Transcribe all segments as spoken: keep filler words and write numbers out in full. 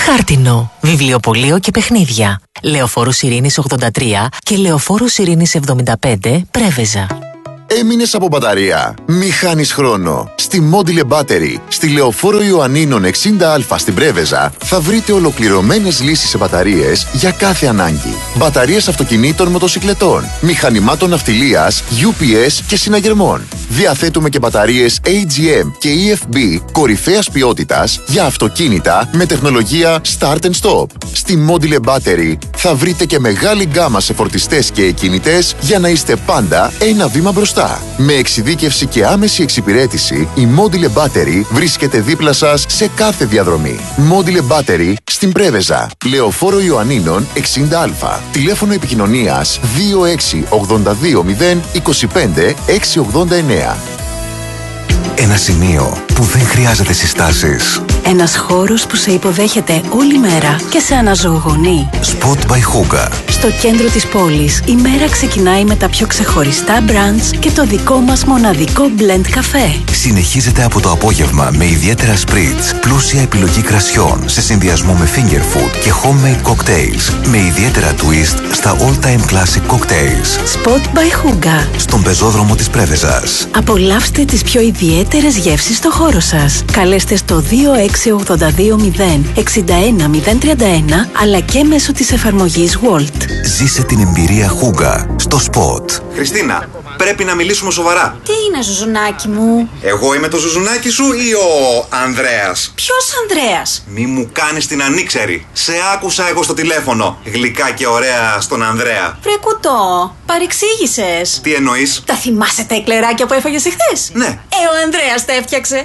Χάρτινο, βιβλιοπωλείο και παιχνίδια. Λεωφόρος Ειρήνης ογδόντα τρία και Λεωφόρος Ειρήνης εβδομήντα πέντε, Πρέβεζα. Έμεινες από μπαταρία? Μη χάνεις χρόνο. Στη Module Battery, στη Λεωφόρο Ιωαννίνων εξήντα α στην Πρέβεζα, θα βρείτε ολοκληρωμένες λύσεις σε μπαταρίες για κάθε ανάγκη. Μπαταρίες αυτοκινήτων, μοτοσικλετών, μηχανημάτων ναυτιλίας, γιου πι ες και συναγερμών. Διαθέτουμε και μπαταρίες έι τζι εμ και ι εφ μπι κορυφαίας ποιότητας για αυτοκίνητα με τεχνολογία Start and Stop. Στη Module Battery θα βρείτε και μεγάλη γκάμα σε φορτιστές και εκκινητές για να είστε πάντα ένα βήμα μπροστά. Με εξειδίκευση και άμεση εξυπηρέτηση, η Module Battery βρίσκεται δίπλα σας σε κάθε διαδρομή. Module Battery στην Πρέβεζα, Λεωφόρο Ιωαννίνων εξήντα α. Τηλέφωνο επικοινωνίας δύο έξι ογδόντα δύο μηδέν είκοσι πέντε εξακόσια ογδόντα εννέα. Ένα σημείο που δεν χρειάζεται συστάσεις. Ένας χώρος που σε υποδέχεται όλη μέρα και σε αναζωογονεί. Spot by Hooga. Στο κέντρο της πόλης, η μέρα ξεκινάει με τα πιο ξεχωριστά brands και το δικό μας μοναδικό blend καφέ. Συνεχίζεται από το απόγευμα με ιδιαίτερα spritz, πλούσια επιλογή κρασιών σε συνδυασμό με finger food και homemade cocktails με ιδιαίτερα twist στα all-time classic cocktails. Spot by Hooga. Στον πεζόδρομο της Πρέβεζας. Απολαύστε τις πιο ιδιαίτερες γεύσεις στο χώρο σας. Καλέστε στο δύο έξι ογδόντα δύο μηδέν εξήντα ένα μηδέν τριάντα ένα αλλά και μέσω της εφαρμογής Walt. Ζήσε την εμπειρία Hooga στο Spot. Χριστίνα, πρέπει να μιλήσουμε σοβαρά. Τι είναι, ζουζουνάκι μου? Εγώ είμαι το ζουζουνάκι σου ή ο Ανδρέας? Ποιος Ανδρέας? Μη μου κάνεις την ανήξερη. Σε άκουσα εγώ στο τηλέφωνο. Γλυκά και ωραία στον Ανδρέα. Βρε κουτό, παρεξήγησες. Τι εννοείς? Τα θυμάσαι τα εκλεράκια που έφαγες εχθές? Ναι. Ε, ο Ανδρέας τα έφτιαξε.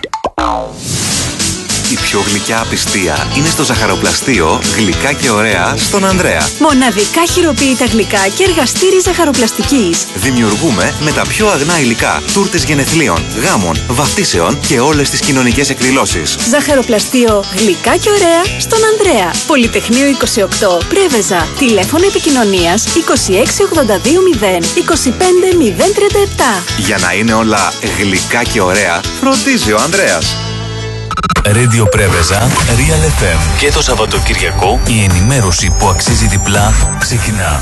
Η πιο γλυκιά απιστία είναι στο ζαχαροπλαστείο Γλυκά και ωραία στον Ανδρέα. Μοναδικά χειροποίητα γλυκά και εργαστήρι ζαχαροπλαστικής. Δημιουργούμε με τα πιο αγνά υλικά τούρτες γενεθλίων, γάμων, βαφτίσεων και όλες τις κοινωνικές εκδηλώσεις. Ζαχαροπλαστείο Γλυκά και ωραία στον Ανδρέα. Πολυτεχνείο είκοσι οκτώ, Πρέβεζα. Τηλέφωνο επικοινωνίας είκοσι έξι ογδόντα δύο μηδέν είκοσι πέντε μηδέν τριάντα επτά. Για να είναι όλα γλυκά και ωραία, φροντίζει ο Ανδρέας. Radio Πρέβεζα, Real εφ εμ. Και το Σαββατοκυριακό η ενημέρωση που αξίζει διπλά ξεκινά.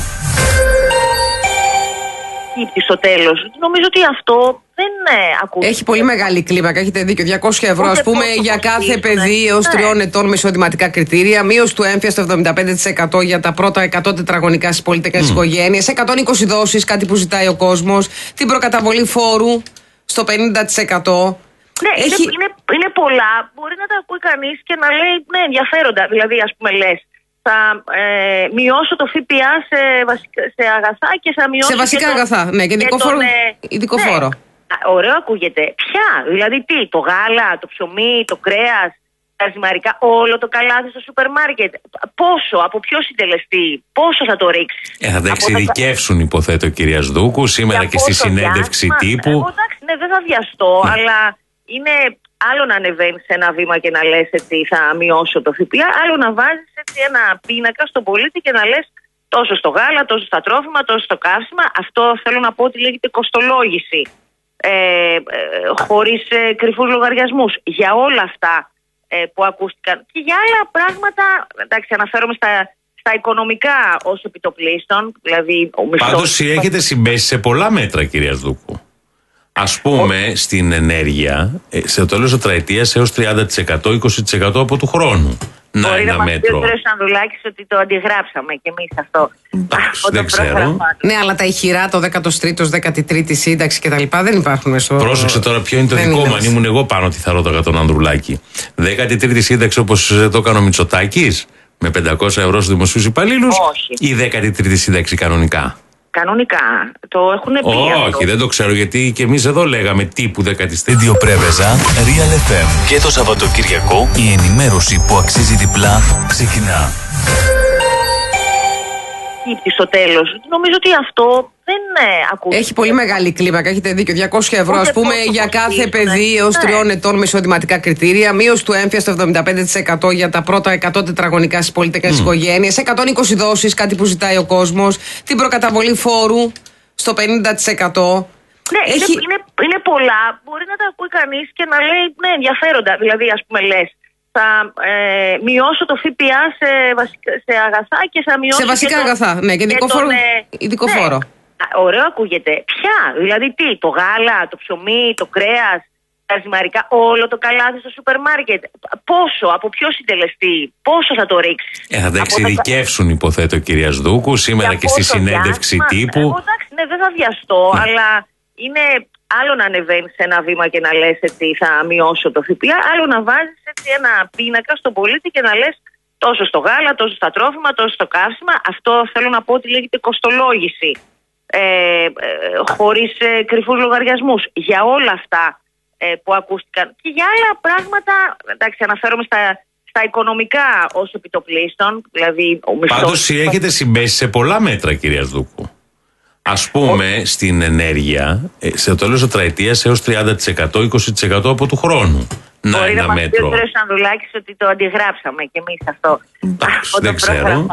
Στο τέλος. Νομίζω ότι αυτό δεν ακούγεται. Έχει πολύ μεγάλη κλίμακα, έχετε δίκιο. διακόσια ευρώ, ας πούμε, για κάθε παιδί έως τριών ετών με εισοδηματικά κριτήρια. Μείωση του έμφυα στο εβδομήντα πέντε τοις εκατό για τα πρώτα εκατό τετραγωνικά στις πολυτεχνικές mm. οικογένειες. εκατόν είκοσι δόσεις, κάτι που ζητάει ο κόσμος. Την προκαταβολή φόρου στο πενήντα τοις εκατό. Ναι, Έχει... είναι, είναι, είναι πολλά. Μπορεί να τα ακούει κανείς και να λέει ναι, ενδιαφέροντα. Δηλαδή, ας πούμε, λες, θα ε, μειώσω το ΦΠΑ σε, βασικά, σε αγαθά και θα μειώσω. Σε βασικά και αγαθά, το, ναι, και ειδικό φόρο. Ε, ειδικό ναι, φόρο. Ωραίο ακούγεται. Ποια, δηλαδή τι, το γάλα, το ψωμί, το κρέας, τα ζυμαρικά, όλο το καλάθι στο σούπερ μάρκετ. Πόσο, από ποιο συντελεστή, πόσο θα το ρίξεις? Ε, θα τα εξειδικεύσουν, τα... υποθέτω, κυρία Σδούκου, σήμερα και, και στη συνέντευξη διάστημα, τύπου. Εγώ, εντάξει, ναι, δεν θα βιαστώ, ναι. Αλλά είναι άλλο να ανεβαίνεις σε ένα βήμα και να λες ότι θα μειώσω το ΦΠΑ, άλλο να βάζεις έτσι ένα πίνακα στον πολίτη και να λες τόσο στο γάλα, τόσο στα τρόφιμα, τόσο στο καύσιμα. Αυτό θέλω να πω ότι λέγεται κοστολόγηση, ε, ε, χωρίς ε, κρυφούς λογαριασμούς. Για όλα αυτά ε, που ακούστηκαν και για άλλα πράγματα, εντάξει, αναφέρομαι στα, στα οικονομικά ως επιτοπλίστων, δηλαδή ο μισθός. Πάντως έχετε συμπέσει σε πολλά μέτρα, κυρία Σδούκου. Ας πούμε, Ο... στην ενέργεια, σε το τέλος τετραετίας έως τριάντα τοις εκατό, είκοσι τοις εκατό από του χρόνου. Να Μπορεί ένα να μέτρο. Μπορεί να Ανδρουλάκης ότι το αντιγράψαμε κι εμείς αυτό. Εντάξει, δεν ξέρω. Ναι, αλλά τα ηχηρά, το δέκατο τρίτο, δέκατη τρίτη σύνταξη κτλ. Δεν υπάρχουν στο. Πρόσεξε τώρα ποιο είναι το δεν δικό μου. Αν ήμουν εγώ πάνω, τι θα ρώταγα τον Ανδρουλάκη. δέκατη τρίτη σύνταξη όπως το έκανε ο Μητσοτάκης, με πεντακόσια ευρώ στους δημοσίους υπαλλήλους, ή δέκατη τρίτη σύνταξη κανονικά? Κανονικά. Το έχουν πει. Όχι, αυτό. Δεν το ξέρω, γιατί και εμείς εδώ λέγαμε τύπου δέκατη τρίτη. Radio Πρέβεζα, Real εφ εμ. Και το Σαββατοκυριακό η ενημέρωση που αξίζει διπλά ξεκινά. Στο τέλος. Νομίζω ότι αυτό δεν ακούγεται. Έχει πολύ μεγάλη κλίμακα, έχετε δίκιο. διακόσια ευρώ, ας πούμε, για κάθε παιδί έως τριών ετών με εισοδηματικά κριτήρια. Μείωση του έμφυα στο εβδομήντα πέντε τοις εκατό για τα πρώτα εκατό τετραγωνικά στις πολυτεχνικές mm. οικογένειες. εκατόν είκοσι δόσεις, κάτι που ζητάει ο κόσμος. Την προκαταβολή φόρου στο πενήντα τοις εκατό. Ναι, Έχει... είναι, είναι, είναι πολλά. Μπορεί να τα ακούει κανείς και να λέει ναι, ενδιαφέροντα. Δηλαδή, ας πούμε, λες, θα ε, μειώσω το ΦΠΑ σε, βασικά, σε αγαθά και θα μειώσω. Σε βασικά και το, αγαθά, ναι, και ειδικό φόρο. Ειδικό ναι, φόρο. Ωραίο ακούγεται. Ποια, δηλαδή τι, το γάλα, το ψωμί, το κρέας, τα ζυμαρικά, όλο το καλάθι στο σούπερ μάρκετ. Πόσο, από ποιο συντελεστή, πόσο θα το ρίξει. Ε, θα τα εξειδικεύσουν, τα... υποθέτω, κυρία Σδούκου, σήμερα για και στη συνέντευξη διάστημα, τύπου. Εγώ, εντάξει, ναι, δεν θα βιαστώ, ναι. Αλλά είναι άλλο να ανεβαίνει σε ένα βήμα και να λες ότι θα μειώσω το ΦΠΑ, άλλο να βάζεις έτσι ένα πίνακα στον πολίτη και να λες τόσο στο γάλα, τόσο στα τρόφιμα, τόσο στο καύσιμα. Αυτό θέλω να πω ότι λέγεται κοστολόγηση, ε, ε, χωρίς ε, κρυφούς λογαριασμούς. Για όλα αυτά ε, που ακούστηκαν και για άλλα πράγματα, εντάξει, αναφέρομαι στα, στα οικονομικά ως επιτοπλίστων, δηλαδή ο μισθός. Πάντως έχετε συμπέσει σε πολλά μέτρα, κυρία Σδούκου. Ας πούμε, Ο... στην ενέργεια, σε το τέλος τετραετίας έως τριάντα τοις εκατό, είκοσι τοις εκατό από του χρόνου. Να, Μπορεί ένα να μέτρο. Μπορεί να μας πει ο κ. Σανδουλάκης ότι το αντιγράψαμε κι εμείς αυτό. Εντάξει, δεν ξέρω.